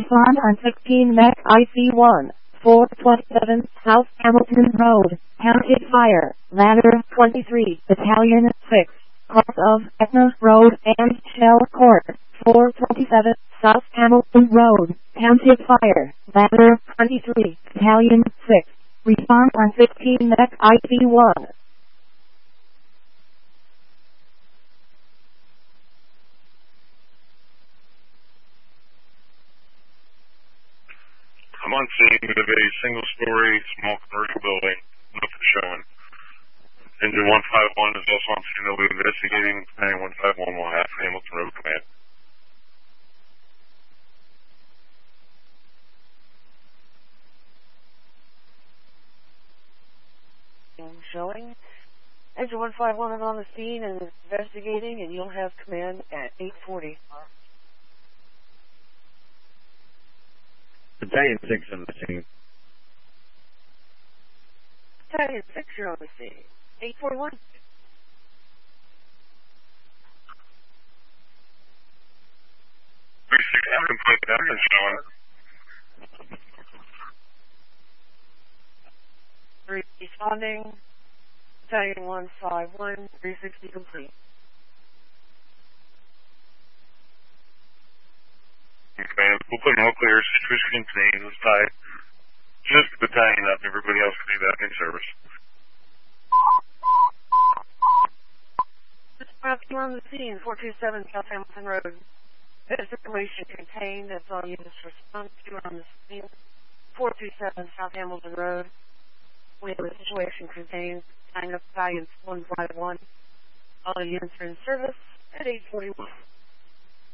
Respond on 16 MEC IC1, 427 South Hamilton Road, Township Fire, Ladder 23, Battalion 6, cross of Etna Road and Shell Court, 427 South Hamilton Road, Township Fire, Ladder 23, Battalion 6. Respond on 16 MEC IC1. I'm on scene of a single-story, small commercial building. Nothing showing. Engine 151 is also on scene. They'll be investigating. Command 151 will have Hamilton Road Command. Showing. Engine 151 is on the scene and is investigating, and you'll have command at 8:40. Battalion 6 on the scene. Battalion 6, you're on the scene. 841. Complete. Nothing showing. Responding. Battalion 151, 360 complete. Okay, we'll put them all clear. Situation contained. Let's tie just the battalion up. Everybody else can be back in service. You're on the scene, 427 South Hamilton Road. Situation contained. That's all units respond to on the scene. 427 South Hamilton Road. We have a situation contained. Tying up Battalion 151. All units are in service at 8:41.